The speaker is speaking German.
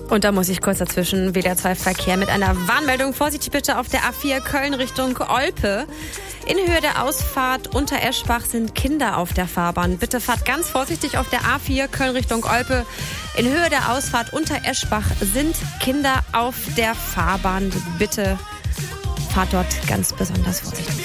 Und da muss ich kurz dazwischen, WDR 2 Verkehr mit einer Warnmeldung. Vorsichtig bitte auf der A4 Köln Richtung Olpe. In Höhe der Ausfahrt unter Eschbach sind Kinder auf der Fahrbahn. Bitte fahrt ganz vorsichtig auf der A4 Köln Richtung Olpe. In Höhe der Ausfahrt unter Eschbach sind Kinder auf der Fahrbahn. Bitte fahrt dort ganz besonders vorsichtig.